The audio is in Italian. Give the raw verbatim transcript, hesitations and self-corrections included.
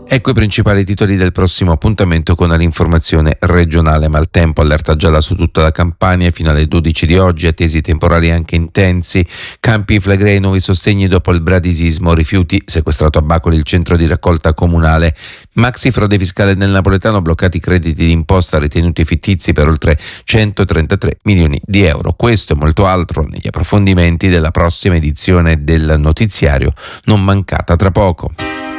Ecco i principali titoli del prossimo appuntamento con l'informazione regionale. Maltempo, allerta gialla su tutta la Campania fino alle dodici di oggi, attesi temporali anche intensi. Campi Flegrei, nuovi sostegni dopo il bradisismo. Rifiuti, sequestrato a Bacoli il centro di raccolta comunale. Maxi frode fiscale nel napoletano, bloccati i crediti d'imposta ritenuti fittizi per oltre centotrentatré milioni di euro. Questo e molto altro negli approfondimenti della prossima edizione del notiziario, non mancata tra poco.